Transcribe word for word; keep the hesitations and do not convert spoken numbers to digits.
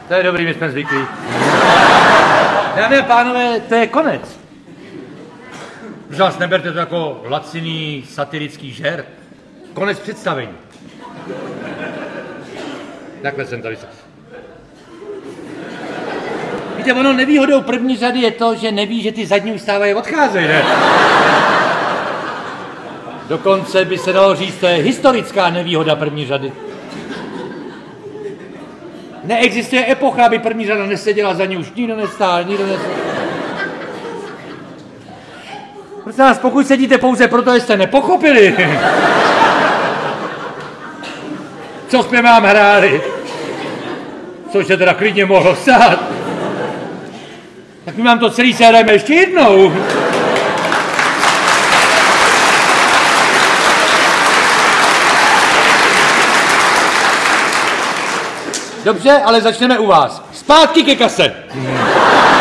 To je dobrý, my jsme zvyklí. Dámy a pánové, to je konec. Už vás neberte to jako laciný satirický žert. Konec představení. Takhle jsem tady. Víte, ono nevýhodou první řady je to, že neví, že ty zadní ustávají a odcházejí, ne? Dokonce by se dalo říct, to je historická nevýhoda první řady. Neexistuje epocha, aby první řada neseděla, za ní už nikdo nestál, nikdo nestál. Prosím vás, pokud sedíte pouze proto, že jste nepochopili, co jsme vám hráli, což se teda klidně mohlo stát, tak my vám to celý séhrajeme ještě jednou. Dobře, ale začneme u vás. Zpátky ke kase.